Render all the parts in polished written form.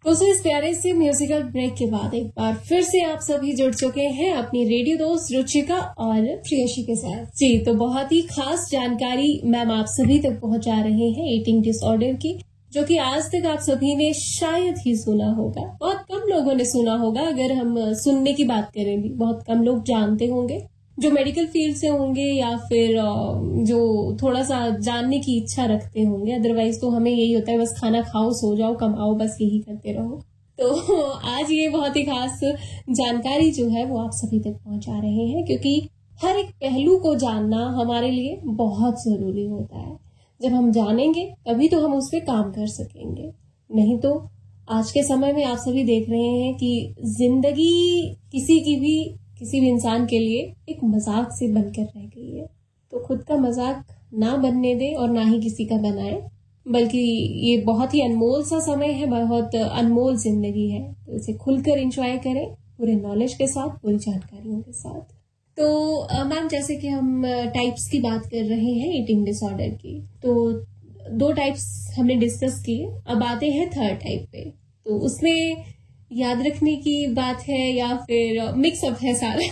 दोस्तों, इस प्यारे से म्यूजिकल ब्रेक के बाद एक बार फिर से आप सभी जुड़ चुके हैं अपनी रेडियो दोस्त रुचिका और प्रियशी के साथ। जी, तो बहुत ही खास जानकारी मैम आप सभी तक पहुंचा रहे हैं ईटिंग डिसऑर्डर की, जो कि आज तक आप सभी ने शायद ही सुना होगा। बहुत कम लोगों ने सुना होगा। अगर हम सुनने की बात करें भी, बहुत कम लोग जानते होंगे, जो मेडिकल फील्ड से होंगे या फिर जो थोड़ा सा जानने की इच्छा रखते होंगे। अदरवाइज तो हमें यही होता है, बस खाना खाओ, सो जाओ, कमाओ, बस यही करते रहो। तो आज ये बहुत ही खास जानकारी जो है वो आप सभी तक पहुंचा रहे हैं, क्योंकि हर एक पहलू को जानना हमारे लिए बहुत जरूरी होता है। जब हम जानेंगे तभी तो हम उस पर काम कर सकेंगे, नहीं तो आज के समय में आप सभी देख रहे हैं कि जिंदगी किसी भी इंसान के लिए एक मजाक से बनकर रह गई है। तो खुद का मजाक ना बनने दे और ना ही किसी का बनाए, बल्कि ये बहुत ही अनमोल सा समय है, बहुत अनमोल जिंदगी है, तो इसे खुलकर एंजॉय करें, पूरे नॉलेज के साथ, पूरी जानकारियों के साथ। तो मैम, जैसे कि हम टाइप्स की बात कर रहे हैं ईटिंग डिसऑर्डर की, तो 2 टाइप्स हमने डिस्कस किए। अब आते हैं थर्ड टाइप पे। तो उसमें याद रखने की बात है या फिर मिक्सअप है सारा?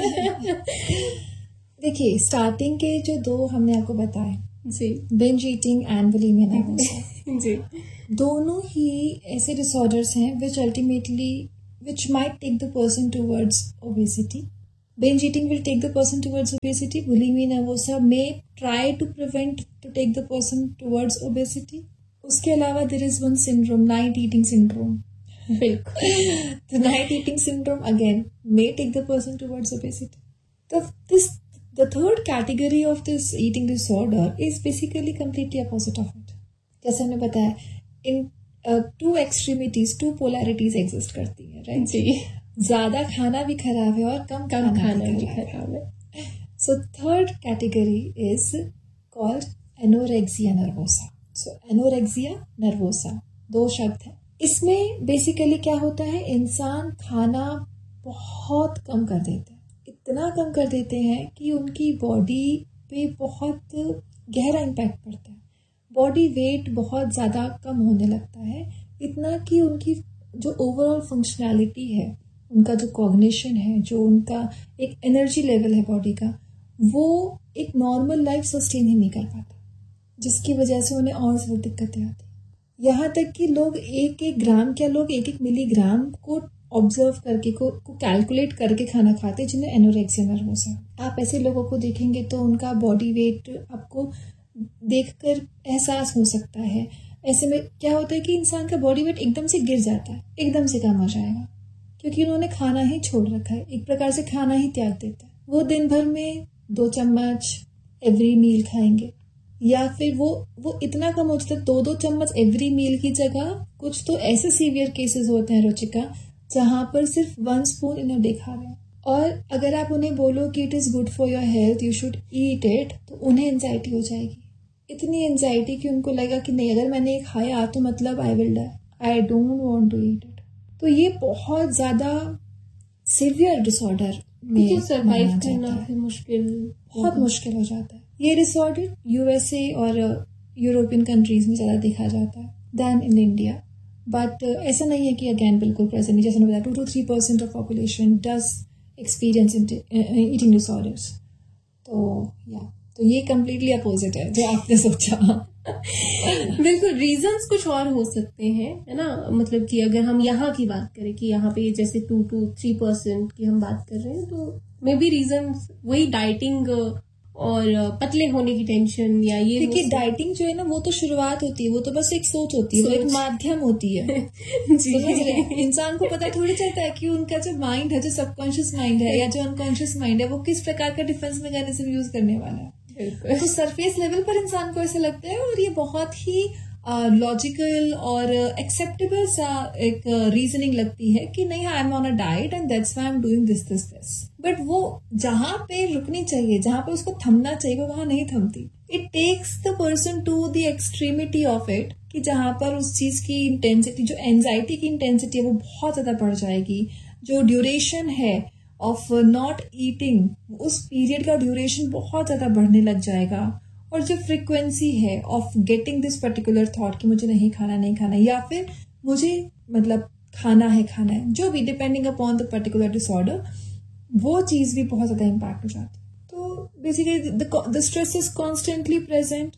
देखिए, स्टार्टिंग के जो 2 हमने आपको बताए जी, binge eating and bulimia nervosa, जी, दोनों ही ऐसे डिसऑर्डर्स हैं which might take the person towards obesity. Binge eating will take the person towards obesity. Bulimia nervosa may try to prevent to take the person towards obesity. उसके अलावा there is one syndrome, night eating syndrome. बिल्कुल। The night eating syndrome again may take the person towards obesity. The third category of this eating disorder is basically completely opposite of it. जैसे हमने बताया, in 2 extremities, 2 polarities exist करती है, right? जी, ज्यादा खाना भी खराब है और कम खाना भी खराब है। So third category is called anorexia nervosa. So anorexia nervosa 2 शब्द है। इसमें बेसिकली क्या होता है, इंसान खाना बहुत कम कर देते हैं, इतना कम कर देते हैं कि उनकी बॉडी पे बहुत गहरा इम्पैक्ट पड़ता है। बॉडी वेट बहुत ज़्यादा कम होने लगता है, इतना कि उनकी जो ओवरऑल फंक्शनैलिटी है, उनका जो कॉग्निशन है, जो उनका एक एनर्जी लेवल है बॉडी का, वो एक नॉर्मल लाइफ सस्टेन ही नहीं कर पाता, जिसकी वजह से उन्हें और ज़्यादा दिक्कतें आती हैं। यहाँ तक कि लोग 1-1 ग्राम, क्या लोग 1-1 मिलीग्राम को ऑब्जर्व करके को कैलकुलेट करके खाना खाते, जिन्हें एनोरेक्सिया नर्वोसा। आप ऐसे लोगों को देखेंगे तो उनका बॉडी वेट आपको देखकर एहसास हो सकता है। ऐसे में क्या होता है कि इंसान का बॉडी वेट एकदम से गिर जाता है, एकदम से कम हो जाएगा, क्योंकि उन्होंने खाना ही छोड़ रखा है, एक प्रकार से खाना ही त्याग देता है। वो दिन भर में 2 चम्मच एवरी मील खाएंगे, या फिर वो इतना कम हो जाता है 2-2 चम्मच एवरी मील की जगह। कुछ तो ऐसे सीवियर केसेस होते हैं रुचिका, जहां पर सिर्फ 1 स्पून इन्हें देखा रहे हैं। और अगर आप उन्हें बोलो कि it is good for your health, you should eat it, तो उन्हें एंजाइटी हो जाएगी, इतनी एंजाइटी कि उनको लगेगा कि नहीं, अगर मैंने खाया तो मतलब I will die, I don't want to eat it. तो ये बहुत ज्यादा सीवियर डिसऑर्डर में सर्वाइव करना बहुत मुश्किल हो जाता है। ये डिसऑर्डर यूएसए और यूरोपियन कंट्रीज में ज्यादा देखा जाता है देन इन इंडिया, बट ऐसा नहीं है कि अगेन बिल्कुल प्रेजेंट नहीं। जैसे मैंने बताया 2-3% of population does experience eating disorders. तो ये कम्प्लीटली अपोजिट है जो आपने सोचा। बिल्कुल, रीजंस कुछ और हो सकते हैं, है ना। मतलब कि अगर हम यहाँ की बात करें कि यहाँ पे जैसे 2-3% की हम बात कर रहे हैं, तो मे बी रीजंस वही डाइटिंग और पतले होने की टेंशन, या ये देखिए डाइटिंग जो है ना, वो तो शुरुआत होती है, वो तो बस एक सोच होती है, वो एक माध्यम होती है। जी, इंसान को पता थोड़ी चलता है कि उनका जो माइंड है, जो सबकॉन्शियस माइंड है या जो अनकॉन्शियस माइंड है, वो किस प्रकार का डिफेंस मैकेनिज्म यूज करने वाला है। तो सरफेस लेवल पर इंसान को ऐसा लगता है, और ये बहुत ही लॉजिकल और एक्सेप्टेबल सा एक रीजनिंग लगती है कि नहीं, I am on a diet and that's why I am doing this. But वो जहां पे रुकनी चाहिए, जहां पे उसको थमना चाहिए, वो वहां नहीं थमती। It takes the person to the extremity of it, कि जहां पर उस चीज की इंटेंसिटी, जो एंजाइटी की इंटेंसिटी है, वो बहुत ज्यादा बढ़ जाएगी। जो ड्यूरेशन है ऑफ नॉट ईटिंग, उस पीरियड का ड्यूरेशन बहुत ज्यादा बढ़ने लग जाएगा। और जो फ्रीक्वेंसी है of getting this particular thought कि मुझे नहीं खाना, या फिर मुझे मतलब खाना है जो भी depending upon the particular disorder, वो चीज भी बहुत ज्यादा इम्पैक्ट हो जाती है। तो basically the stress is constantly present,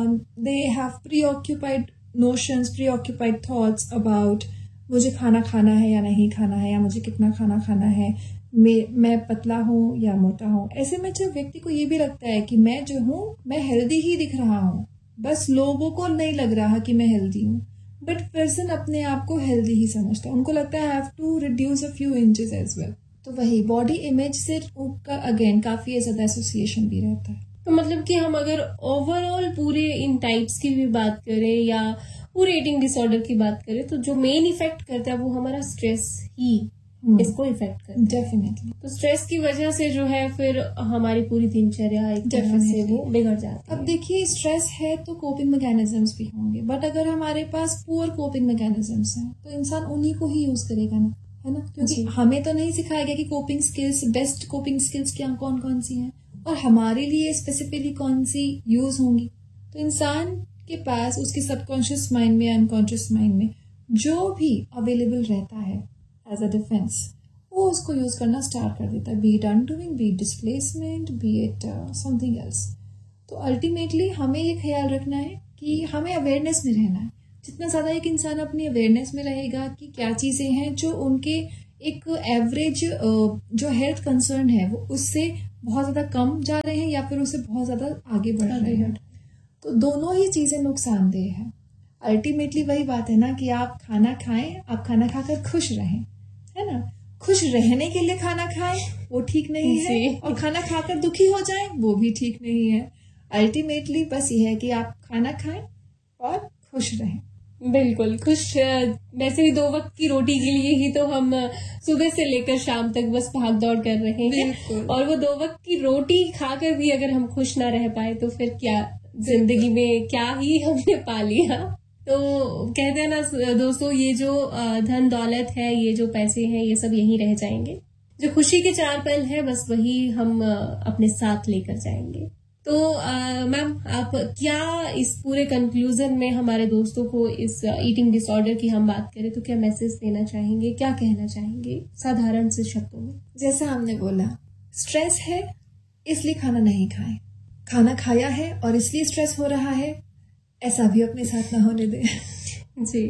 they have प्रीऑक्यूपाइड notions, प्रीऑक्यूपाइड thoughts about मुझे खाना है या नहीं खाना है, या मुझे कितना खाना है, मैं पतला हूँ या मोटा हूँ। ऐसे में जब व्यक्ति को ये भी लगता है कि मैं जो हूँ मैं हेल्दी ही दिख रहा हूँ, बस लोगों को नहीं लग रहा कि मैं हेल्दी हूँ, बट पर्सन अपने आप को हेल्दी ही समझता है, उनको लगता है I have to reduce a few inches as well. तो वही बॉडी इमेज से उनका अगेन काफी ज्यादा एसोसिएशन भी रहता है। तो मतलब कि हम अगर ओवरऑल पूरे इन टाइप्स की भी बात करें या पूरे ईटिंग डिसऑर्डर की बात करें, तो जो मेन इफेक्ट करता है वो हमारा स्ट्रेस ही इसको इफेक्ट करता है डेफिनेटली। तो स्ट्रेस की वजह से जो है फिर हमारी पूरी दिनचर्या एक तरह से वो बिगड़ जाती है। अब देखिए स्ट्रेस है तो कोपिंग मैकेनिज्म्स भी होंगे, बट अगर हमारे पास पुअर कोपिंग मैकेनिज्म्स हैं तो इंसान उन्हीं को ही यूज करेगा ना, है ना, क्योंकि हमें तो नहीं सिखाया गया कि coping skills, best coping skills क्या कौन कौन सी हैं और हमारे लिए स्पेसिफिकली कौन सी यूज होंगी। तो इंसान के पास उसके सबकॉन्शियस माइंड में, अनकॉन्शियस माइंड में जो भी अवेलेबल रहता है एज अ डिफेंस, वो उसको यूज करना स्टार्ट कर देता है, B it undoing, B it displacement, B it something else. तो अल्टीमेटली हमें ये ख्याल रखना है कि हमें अवेयरनेस में रहना है। जितना ज्यादा एक इंसान अपनी अवेयरनेस में रहेगा कि क्या चीजें हैं जो उनके एक एवरेज जो हेल्थ कंसर्न है वो उससे बहुत ज्यादा कम जा रहे हैं या फिर उससे बहुत ज्यादा आगे बढ़ रहे हैं, तो दोनों ही चीजें नुकसानदेह है। अल्टीमेटली वही बात है ना कि आप खाना खाएं, आप खाना खाकर खुश रहें, है ना। खुश रहने के लिए खाना खाएं वो ठीक नहीं है, और खाना खाकर दुखी हो जाएं वो भी ठीक नहीं है। अल्टीमेटली बस ये है कि आप खाना खाएं और खुश रहें। बिल्कुल खुश। वैसे भी 2 वक्त की रोटी के लिए ही तो हम सुबह से लेकर शाम तक बस भाग दौड़ कर रहे हैं, और वो 2 वक्त की रोटी खाकर भी अगर हम खुश ना रह पाए तो फिर क्या जिंदगी में क्या ही हमने पा लिया। तो कहते हैं ना दोस्तों, ये जो धन दौलत है, ये जो पैसे हैं, ये सब यहीं रह जाएंगे। जो खुशी के 4 पल है बस वही हम अपने साथ लेकर जाएंगे। तो मैम आप क्या इस पूरे कंक्लूजन में हमारे दोस्तों को इस ईटिंग डिसऑर्डर की हम बात करें तो क्या मैसेज देना चाहेंगे, क्या कहना चाहेंगे साधारण से शब्दों में? जैसा हमने बोला, स्ट्रेस है इसलिए खाना नहीं खाएं, खाना खाया है और इसलिए स्ट्रेस हो रहा है, ऐसा भी अपने साथ ना होने दें। जी।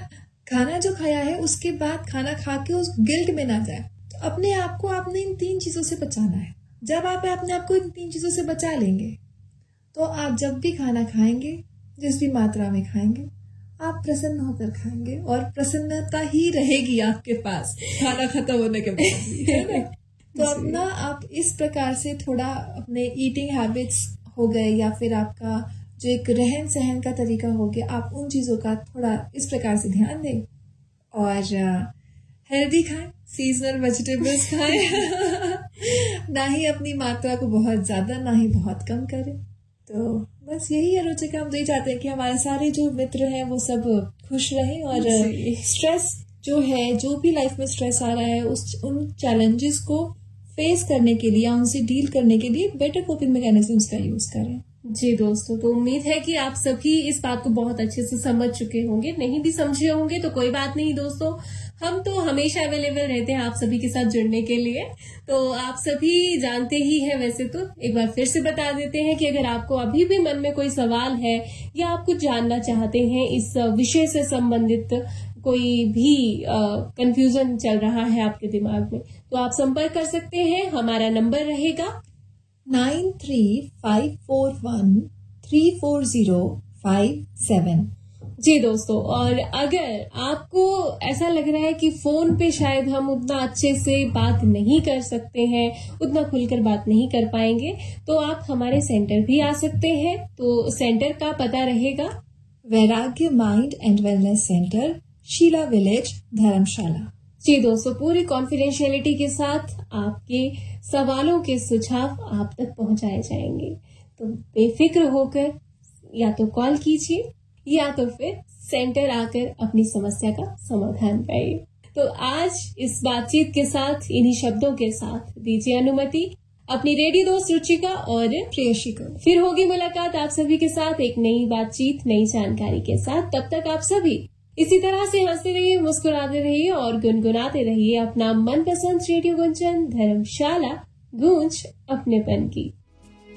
खाना जो खाया है उसके बाद खाना खा के उस गिल्ट में ना जाए। तो अपने आप को आपने इन 3 चीजों से बचाना है। जब आप अपने आप को इन 3 चीजों से बचा लेंगे तो आप जब भी खाना खाएंगे, जिस भी मात्रा में खाएंगे, आप प्रसन्न होकर खाएंगे और प्रसन्नता ही रहेगी आपके पास खाना खत्म होने के बाद। तो अपना आप इस प्रकार से थोड़ा अपने ईटिंग हैबिट्स हो गए या फिर आपका जो एक रहन सहन का तरीका हो गया, आप उन चीजों का थोड़ा इस प्रकार से ध्यान दें और हेल्दी खाएं, सीजनल वेजिटेबल्स खाएं। ना ही अपनी मात्रा को बहुत ज्यादा ना ही बहुत कम करें। तो बस यही है रुचिका, हम तो ये चाहते हैं कि हमारे सारे जो मित्र हैं वो सब खुश रहें और स्ट्रेस जो है, जो भी लाइफ में स्ट्रेस आ रहा है, उन चैलेंजेस को फेस करने के लिए, उनसे डील करने के लिए बेटर कोपिंग मैकेनिज्म्स का यूज करें। जी दोस्तों, तो उम्मीद है कि आप सभी इस बात को बहुत अच्छे से समझ चुके होंगे। नहीं भी समझे होंगे तो कोई बात नहीं दोस्तों, हम तो हमेशा अवेलेबल रहते हैं आप सभी के साथ जुड़ने के लिए। तो आप सभी जानते ही हैं वैसे तो, एक बार फिर से बता देते हैं कि अगर आपको अभी भी मन में कोई सवाल है या आप कुछ जानना चाहते हैं इस विषय से संबंधित, कोई भी कंफ्यूजन चल रहा है आपके दिमाग में, तो आप संपर्क कर सकते हैं। हमारा नंबर रहेगा 9354134057। जी दोस्तों, और अगर आपको ऐसा लग रहा है कि फोन पे शायद हम उतना अच्छे से बात नहीं कर सकते हैं, उतना खुलकर बात नहीं कर पाएंगे, तो आप हमारे सेंटर भी आ सकते हैं। तो सेंटर का पता रहेगा वैराग्य mind and wellness centre, Sheila village, धर्मशाला। जी दोस्तों, पूरी कॉन्फिडेंशियलिटी के साथ आपके सवालों के सुझाव आप तक पहुंचाए जाएंगे। तो बेफिक्र होकर या तो कॉल कीजिए या तो फिर सेंटर आकर अपनी समस्या का समाधान पाइए। तो आज इस बातचीत के साथ, इन्हीं शब्दों के साथ दीजिए अनुमति अपनी रेडियो दोस्त रुचिका और प्रेयसी को। फिर होगी मुलाकात आप सभी के साथ एक नई बातचीत, नई जानकारी के साथ। तब तक आप सभी इसी तरह से हंसते रहिए, मुस्कुराते रहिए और गुनगुनाते रहिए अपना मनपसंद रेडियो गुंजन धर्मशाला, गूंज अपनेपन की।